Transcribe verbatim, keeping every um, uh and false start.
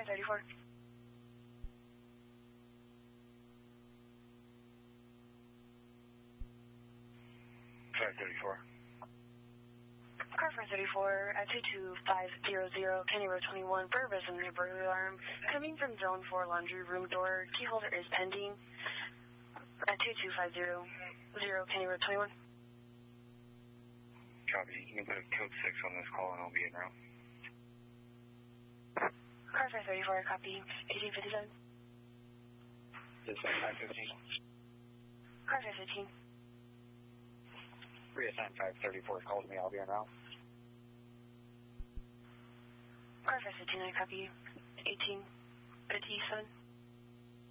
five thirty-four. five thirty-four. Car five thirty-four at two two five zero zero, County Road twenty-one, for a resident of burglary alarm. Coming from Zone four laundry room door. Key holder is pending. At two two five zero zero, County Road twenty-one. Copy. You can put a code six on this call and I'll be in route. Car five thirty-four, copy. eighteen fifty-seven. Dispatch five fifteen. Car five fifteen. Reassign five thirty-four called me. I'll be in route. Car five fifteen, I copy. eighteen fifty-seven.